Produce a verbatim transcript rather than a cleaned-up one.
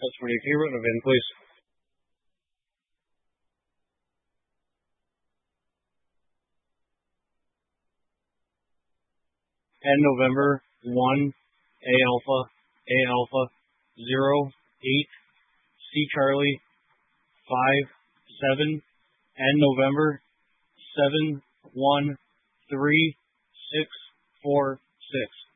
That's pretty favorite of in, please. And November one, A Alpha, A Alpha, zero, eight, C Charlie, five, seven, and November seven, one, three, six, four, six.